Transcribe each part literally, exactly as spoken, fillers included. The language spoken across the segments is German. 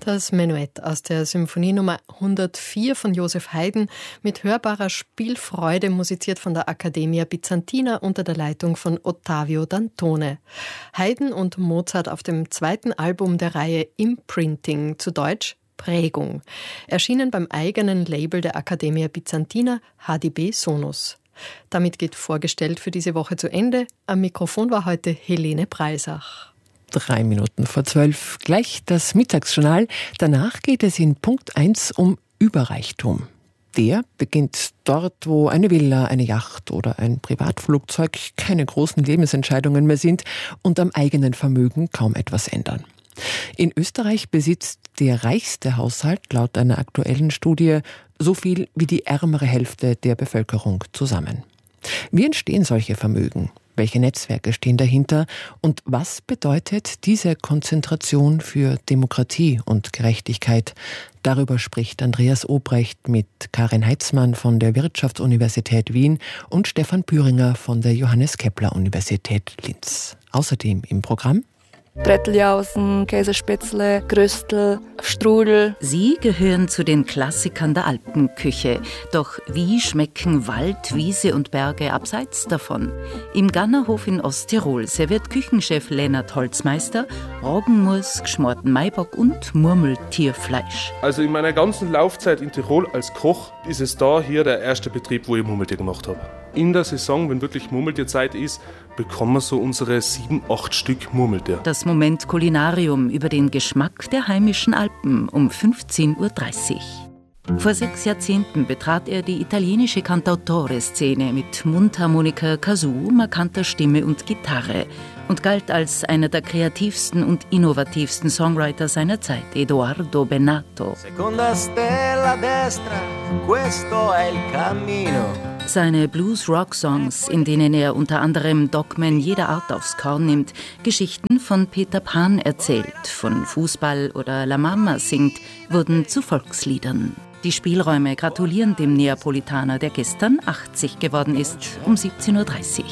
Das Menuett aus der Symphonie Nummer hundertvier von Joseph Haydn mit hörbarer Spielfreude, musiziert von der Accademia Bizantina unter der Leitung von Ottavio Dantone. Haydn und Mozart auf dem zweiten Album der Reihe Imprinting, zu Deutsch Prägung, erschienen beim eigenen Label der Accademia Bizantina, H D B Sonus. Damit geht vorgestellt für diese Woche zu Ende. Am Mikrofon war heute Helene Breisach. Drei Minuten vor zwölf, gleich das Mittagsjournal. Danach geht es in Punkt eins um Überreichtum. Der beginnt dort, wo eine Villa, eine Yacht oder ein Privatflugzeug keine großen Lebensentscheidungen mehr sind und am eigenen Vermögen kaum etwas ändern. In Österreich besitzt der reichste Haushalt laut einer aktuellen Studie so viel wie die ärmere Hälfte der Bevölkerung zusammen. Wie entstehen solche Vermögen? Welche Netzwerke stehen dahinter? Und was bedeutet diese Konzentration für Demokratie und Gerechtigkeit? Darüber spricht Andreas Obrecht mit Karin Heitzmann von der Wirtschaftsuniversität Wien und Stefan Püringer von der Johannes Kepler Universität Linz. Außerdem im Programm Bretteljausen, Käsespätzle, Gröstel, Strudel. Sie gehören zu den Klassikern der Alpenküche. Doch wie schmecken Wald, Wiese und Berge abseits davon? Im Gannerhof in Osttirol serviert Küchenchef Lennart Holzmeister Roggenmus, geschmorten Maibock und Murmeltierfleisch. Also in meiner ganzen Laufzeit in Tirol als Koch ist es da hier der erste Betrieb, wo ich Murmeltier gemacht habe. In der Saison, wenn wirklich Murmeltierzeit ist, bekommen wir so unsere sieben, acht Stück Murmeltier. Das Moment Kulinarium über den Geschmack der heimischen Alpen um fünfzehn Uhr dreißig. Vor sechs Jahrzehnten betrat er die italienische Cantautore-Szene mit Mundharmonika, Kazoo, markanter Stimme und Gitarre und galt als einer der kreativsten und innovativsten Songwriter seiner Zeit, Edoardo Bennato. Seconda stella destra, questo è il cammino. Seine Blues-Rock-Songs, in denen er unter anderem Dogmen jeder Art aufs Korn nimmt, Geschichten von Peter Pan erzählt, von Fußball oder La Mama singt, wurden zu Volksliedern. Die Spielräume gratulieren dem Neapolitaner, der gestern achtzig geworden ist, um siebzehn Uhr dreißig.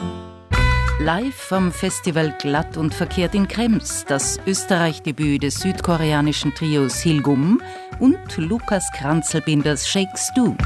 Live vom Festival Glatt und Verkehrt in Krems, das Österreich-Debüt des südkoreanischen Trios Hilgum und Lukas Kranzelbinders Shakes Do.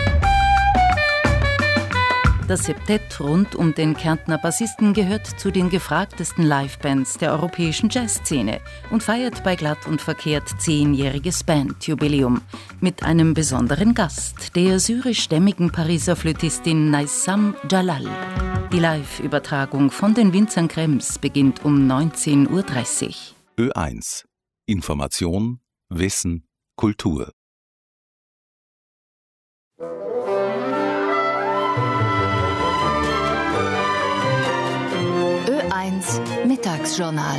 Das Septett rund um den Kärntner Bassisten gehört zu den gefragtesten Livebands der europäischen Jazzszene und feiert bei Glatt und Verkehrt zehnjähriges Bandjubiläum mit einem besonderen Gast, der syrischstämmigen Pariser Flötistin Naissam Jalal. Die Live-Übertragung von den Winzern Krems beginnt um neunzehn Uhr dreißig. Ö eins. Information, Wissen, Kultur. Ö eins Mittagsjournal.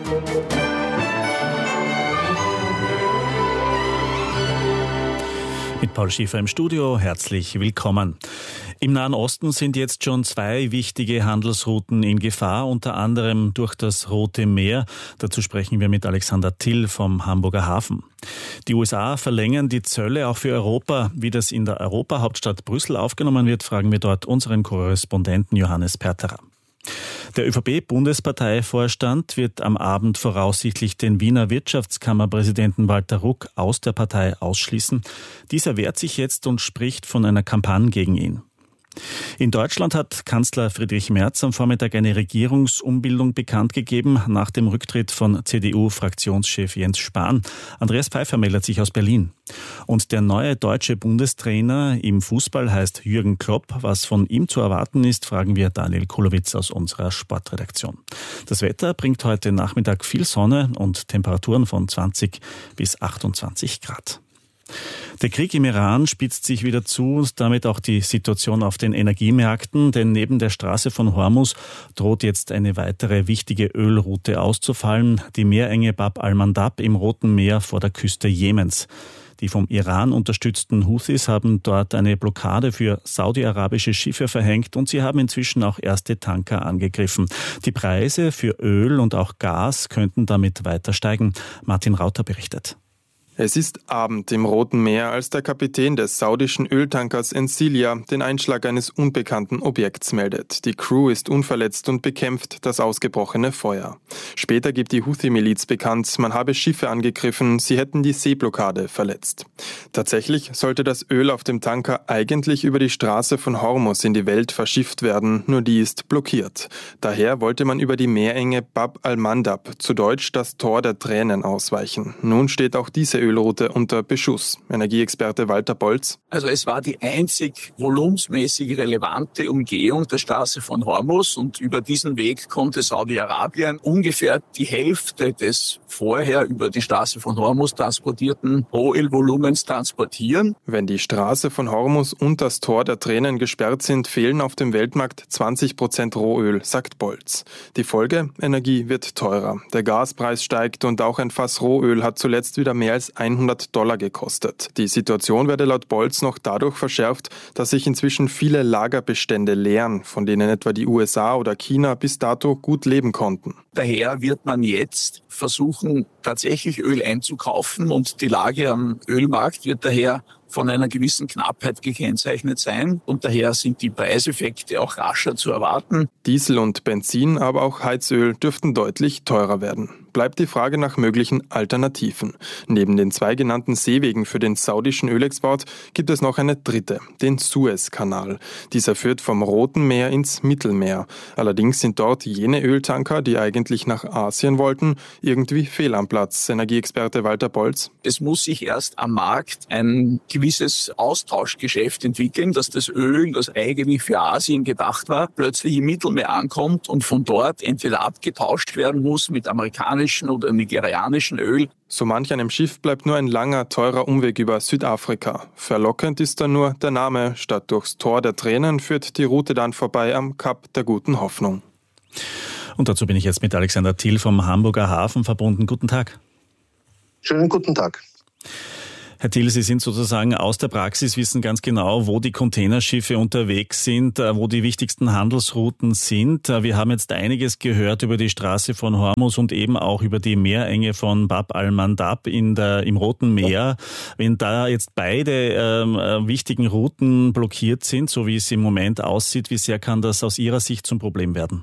Mit Paul Schiefer im Studio, herzlich willkommen. Im Nahen Osten sind jetzt schon zwei wichtige Handelsrouten in Gefahr, unter anderem durch das Rote Meer. Dazu sprechen wir mit Alexander Till vom Hamburger Hafen. Die U S A verlängern die Zölle auch für Europa. Wie das in der Europahauptstadt Brüssel aufgenommen wird, fragen wir dort unseren Korrespondenten Johannes Perterer. Der ÖVP-Bundesparteivorstand wird am Abend voraussichtlich den Wiener Wirtschaftskammerpräsidenten Walter Ruck aus der Partei ausschließen. Dieser wehrt sich jetzt und spricht von einer Kampagne gegen ihn. In Deutschland hat Kanzler Friedrich Merz am Vormittag eine Regierungsumbildung bekannt gegeben, nach dem Rücktritt von C D U-Fraktionschef Jens Spahn. Andreas Pfeiffer meldet sich aus Berlin. Und der neue deutsche Bundestrainer im Fußball heißt Jürgen Klopp. Was von ihm zu erwarten ist, fragen wir Daniel Kulowitz aus unserer Sportredaktion. Das Wetter bringt heute Nachmittag viel Sonne und Temperaturen von zwanzig bis achtundzwanzig Grad. Der Krieg im Iran spitzt sich wieder zu und damit auch die Situation auf den Energiemärkten, denn neben der Straße von Hormuz droht jetzt eine weitere wichtige Ölroute auszufallen, die Meerenge Bab al-Mandab im Roten Meer vor der Küste Jemens. Die vom Iran unterstützten Houthis haben dort eine Blockade für saudi-arabische Schiffe verhängt und sie haben inzwischen auch erste Tanker angegriffen. Die Preise für Öl und auch Gas könnten damit weiter steigen. Martin Rauter berichtet. Es ist Abend im Roten Meer, als der Kapitän des saudischen Öltankers Encilia den Einschlag eines unbekannten Objekts meldet. Die Crew ist unverletzt und bekämpft das ausgebrochene Feuer. Später gibt die Houthi-Miliz bekannt, man habe Schiffe angegriffen, sie hätten die Seeblockade verletzt. Tatsächlich sollte das Öl auf dem Tanker eigentlich über die Straße von Hormuz in die Welt verschifft werden, nur die ist blockiert. Daher wollte man über die Meerenge Bab al-Mandab, zu Deutsch das Tor der Tränen, ausweichen. Nun steht auch diese Ölroute unter Beschuss. Energieexperte Walter Bolz. Also es war die einzig volumensmäßig relevante Umgehung der Straße von Hormuz und über diesen Weg konnte Saudi-Arabien ungefähr die Hälfte des vorher über die Straße von Hormuz transportierten Rohölvolumens transportieren. Wenn die Straße von Hormuz und das Tor der Tränen gesperrt sind, fehlen auf dem Weltmarkt zwanzig Prozent Rohöl, sagt Bolz. Die Folge? Energie wird teurer. Der Gaspreis steigt und auch ein Fass Rohöl hat zuletzt wieder mehr als hundert Dollar gekostet. Die Situation werde laut Bolz noch dadurch verschärft, dass sich inzwischen viele Lagerbestände leeren, von denen etwa die U S A oder China bis dato gut leben konnten. Daher wird man jetzt versuchen, tatsächlich Öl einzukaufen und die Lage am Ölmarkt wird daher von einer gewissen Knappheit gekennzeichnet sein und daher sind die Preiseffekte auch rascher zu erwarten. Diesel und Benzin, aber auch Heizöl dürften deutlich teurer werden. Bleibt die Frage nach möglichen Alternativen. Neben den zwei genannten Seewegen für den saudischen Ölexport gibt es noch eine dritte, den Suezkanal. Dieser führt vom Roten Meer ins Mittelmeer. Allerdings sind dort jene Öltanker, die eigentlich nach Asien wollten, irgendwie fehl am Platz. Energieexperte Walter Bolz. Es muss sich erst am Markt ein gewisses Austauschgeschäft entwickeln, dass das Öl, das eigentlich für Asien gedacht war, plötzlich im Mittelmeer ankommt und von dort entweder abgetauscht werden muss mit amerikanischen oder nigerianischen Öl. So manch einem Schiff bleibt nur ein langer, teurer Umweg über Südafrika. Verlockend ist dann nur der Name. Statt durchs Tor der Tränen führt die Route dann vorbei am Kap der Guten Hoffnung. Und dazu bin ich jetzt mit Alexander Thiel vom Hamburger Hafen verbunden. Guten Tag. Schönen guten Tag. Herr Thiel, Sie sind sozusagen aus der Praxis, wissen ganz genau, wo die Containerschiffe unterwegs sind, wo die wichtigsten Handelsrouten sind. Wir haben jetzt einiges gehört über die Straße von Hormuz und eben auch über die Meerenge von Bab al-Mandab in der, im Roten Meer. Wenn da jetzt beide ähm, wichtigen Routen blockiert sind, so wie es im Moment aussieht, wie sehr kann das aus Ihrer Sicht zum Problem werden?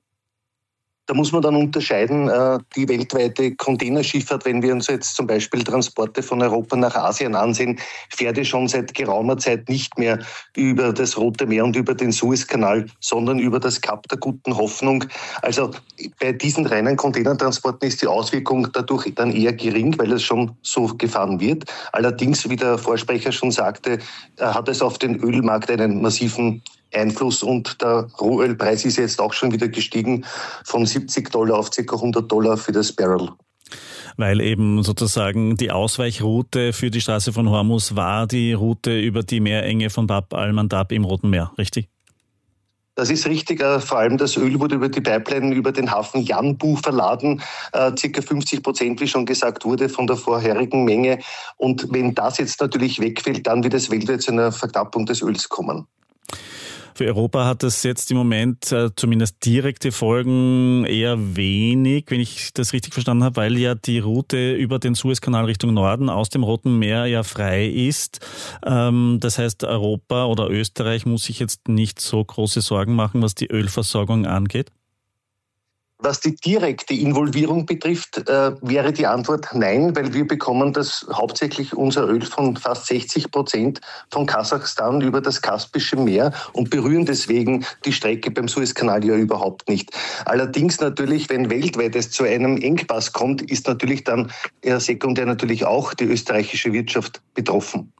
Da muss man dann unterscheiden, die weltweite Containerschifffahrt, wenn wir uns jetzt zum Beispiel Transporte von Europa nach Asien ansehen, fährt ja schon seit geraumer Zeit nicht mehr über das Rote Meer und über den Suezkanal, sondern über das Kap der Guten Hoffnung. Also bei diesen reinen Containertransporten ist die Auswirkung dadurch dann eher gering, weil es schon so gefahren wird. Allerdings, wie der Vorsprecher schon sagte, hat es auf den Ölmarkt einen massiven Einfluss und der Rohölpreis ist jetzt auch schon wieder gestiegen von siebzig Dollar auf ca. hundert Dollar für das Barrel. Weil eben sozusagen die Ausweichroute für die Straße von Hormuz war die Route über die Meerenge von Bab al-Mandab im Roten Meer, richtig? Das ist richtig. Vor allem das Öl wurde über die Pipeline über den Hafen Yanbu verladen. Circa fünfzig Prozent, wie schon gesagt wurde, von der vorherigen Menge. Und wenn das jetzt natürlich wegfällt, dann wird es weltweit zu einer Verknappung des Öls kommen. Für Europa hat das jetzt im Moment äh, zumindest direkte Folgen eher wenig, wenn ich das richtig verstanden habe, weil ja die Route über den Suezkanal Richtung Norden aus dem Roten Meer ja frei ist. Ähm, das heißt, Europa oder Österreich muss sich jetzt nicht so große Sorgen machen, was die Ölversorgung angeht. Was die direkte Involvierung betrifft, äh, wäre die Antwort nein, weil wir bekommen das hauptsächlich unser Öl von fast sechzig Prozent von Kasachstan über das Kaspische Meer und berühren deswegen die Strecke beim Suezkanal ja überhaupt nicht. Allerdings natürlich, wenn weltweit es zu einem Engpass kommt, ist natürlich dann ja, sekundär natürlich auch die österreichische Wirtschaft betroffen.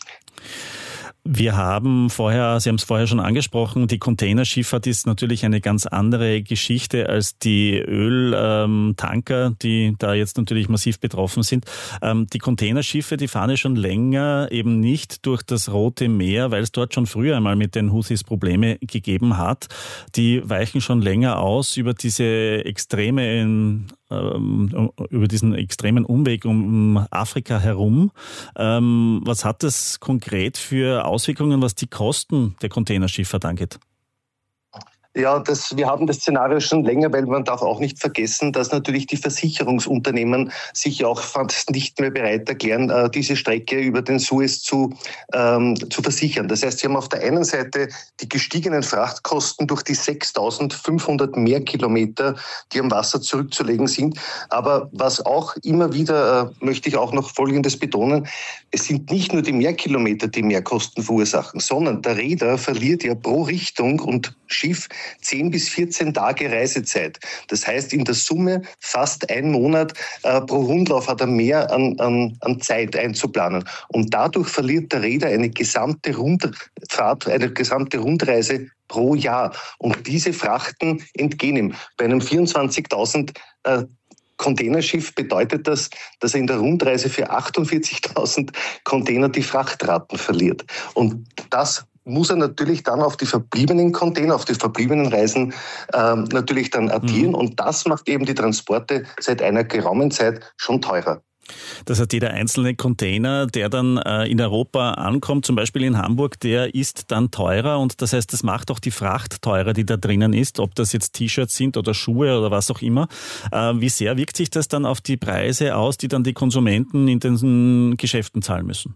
Wir haben vorher, Sie haben es vorher schon angesprochen, die Containerschifffahrt ist natürlich eine ganz andere Geschichte als die Öltanker, ähm, die da jetzt natürlich massiv betroffen sind. Ähm, die Containerschiffe, die fahren ja schon länger eben nicht durch das Rote Meer, weil es dort schon früher einmal mit den Houthis Probleme gegeben hat. Die weichen schon länger aus über diese extreme über diesen extremen Umweg um Afrika herum. Ähm, was hat das konkret für Auswirkungen, was die Kosten der Containerschifffahrt angeht? Ja, das, wir haben das Szenario schon länger, weil man darf auch nicht vergessen, dass natürlich die Versicherungsunternehmen sich auch fast nicht mehr bereit erklären, diese Strecke über den Suez zu, ähm, zu versichern. Das heißt, sie haben auf der einen Seite die gestiegenen Frachtkosten durch die sechstausendfünfhundert mehr Kilometer, die am Wasser zurückzulegen sind. Aber was auch immer wieder, äh, möchte ich auch noch Folgendes betonen, es sind nicht nur die Mehrkilometer, die Mehrkosten verursachen, sondern der Reeder verliert ja pro Richtung und Schiff zehn bis vierzehn Tage Reisezeit. Das heißt in der Summe fast ein Monat äh, pro Rundlauf hat er mehr an, an, an Zeit einzuplanen. Und dadurch verliert der Reeder eine gesamte Rundfahrt, eine gesamte Rundreise pro Jahr. Und diese Frachten entgehen ihm. Bei einem vierundzwanzigtausend äh, Containerschiff bedeutet das, dass er in der Rundreise für achtundvierzigtausend Container die Frachtraten verliert. Und das muss er natürlich dann auf die verbliebenen Container, auf die verbliebenen Reisen ähm, natürlich dann addieren. Mhm. Und das macht eben die Transporte seit einer geraumen Zeit schon teurer. Das heißt, jeder einzelne Container, der dann äh, in Europa ankommt, zum Beispiel in Hamburg, der ist dann teurer und das heißt, das macht auch die Fracht teurer, die da drinnen ist, ob das jetzt T-Shirts sind oder Schuhe oder was auch immer. Äh, wie sehr wirkt sich das dann auf die Preise aus, die dann die Konsumenten in den Geschäften zahlen müssen?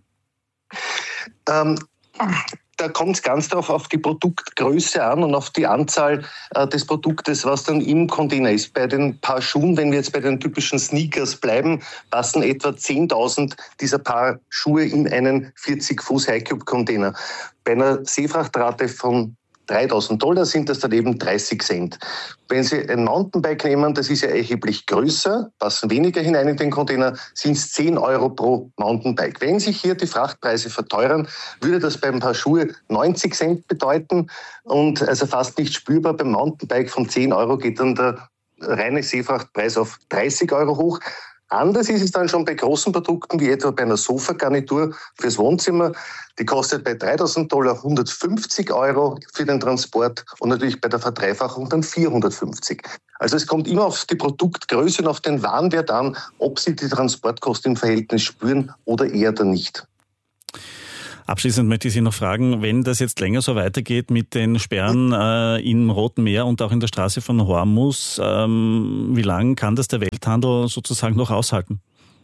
Ähm Da kommt es ganz darauf auf die Produktgröße an und auf die Anzahl äh, des Produktes, was dann im Container ist. Bei den Paar Schuhen, wenn wir jetzt bei den typischen Sneakers bleiben, passen etwa zehntausend dieser Paar Schuhe in einen vierzig Fuß High-Cube-Container. Bei einer Seefrachtrate von dreitausend Dollar sind das dann eben dreißig Cent. Wenn Sie ein Mountainbike nehmen, das ist ja erheblich größer, passen weniger hinein in den Container, sind es zehn Euro pro Mountainbike. Wenn sich hier die Frachtpreise verteuern, würde das beim Paar Schuhe neunzig Cent bedeuten und also fast nicht spürbar. Beim Mountainbike von zehn Euro geht dann der reine Seefrachtpreis auf dreißig Euro hoch. Anders ist es dann schon bei großen Produkten, wie etwa bei einer Sofagarnitur fürs Wohnzimmer. Die kostet bei dreitausend Dollar hundertfünfzig Euro für den Transport und natürlich bei der Verdreifachung dann vierhundertfünfzig. Also es kommt immer auf die Produktgröße und auf den Warenwert an, ob Sie die Transportkosten im Verhältnis spüren oder eher dann nicht. Abschließend möchte ich Sie noch fragen, wenn das jetzt länger so weitergeht mit den Sperren äh, im Roten Meer und auch in der Straße von Hormuz, ähm, wie lange kann das der Welthandel sozusagen noch aushalten?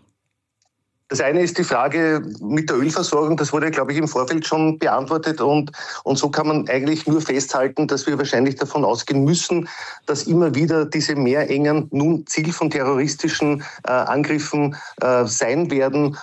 Das eine ist die Frage mit der Ölversorgung, das wurde, glaube ich, im Vorfeld schon beantwortet und, und so kann man eigentlich nur festhalten, dass wir wahrscheinlich davon ausgehen müssen, dass immer wieder diese Meerengen nun Ziel von terroristischen äh, Angriffen äh, sein werden